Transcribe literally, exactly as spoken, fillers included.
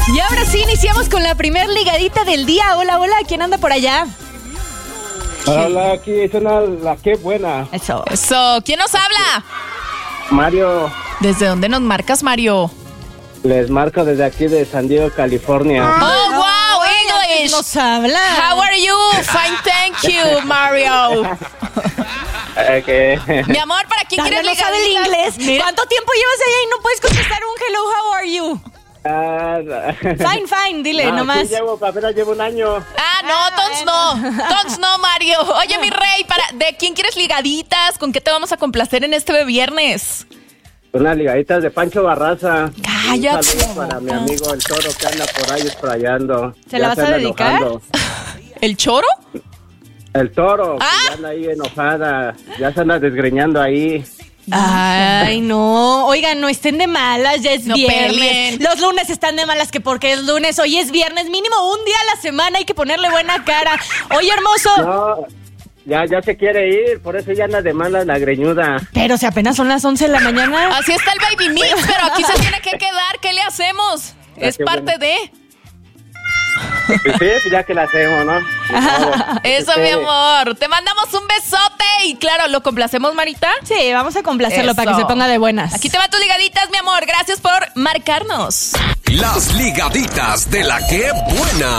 Y ahora sí, iniciamos con la primer ligadita del día. Hola, hola, ¿quién anda por allá? Hola, aquí suena la que buena. Eso. Eso, ¿quién nos habla? Mario, ¿Desde dónde nos marcas, Mario? les marco desde aquí de San Diego, California. Oh, wow, English. Nos habla. How are you? Fine, thank you, Mario. Okay. Mi amor, ¿para quién Tania quieres no sabe el ligaditas? inglés. Mira. ¿Cuánto tiempo llevas allá y no puedes contestar un hello, how are you? Ah, Fine, fine, dile no, nomás. sí llevo, apenas llevo un año. Ah, no, tons no. Tons no, Mario. Oye, mi rey, para, ¿de quién quieres ligaditas? ¿Con qué te vamos a complacer en este viernes? Unas ligaditas de Pancho Barraza. Cállate. Un saludo para mi amigo el Toro que anda por ahí esprayando. ¿Se la vas a anda dedicar? enojando. ¿El choro? El Toro, Ah. que ya anda ahí enojada. Ya se anda desgreñando ahí. Ay, no. Oigan, no estén de malas, ya es No viernes. peleen. Los lunes están de malas que porque es lunes. Hoy es viernes, mínimo un día a la semana hay que ponerle buena cara. Oye, hermoso. No, ya, ya se quiere ir, por eso ya anda de mala la greñuda. Pero si apenas son las once de la mañana. Así está el baby mix, pero aquí se tiene que quedar. ¿Qué le hacemos? Es qué parte bueno. de... Sí, pues ya que la hacemos, ¿no? Eso, Sí. mi amor. Te mandamos un besote y claro, ¿lo complacemos, Marita? Sí, vamos a complacerlo Eso. para que se ponga de buenas. Aquí te van tus ligaditas, mi amor. Gracias por marcarnos. Las ligaditas de la que buena.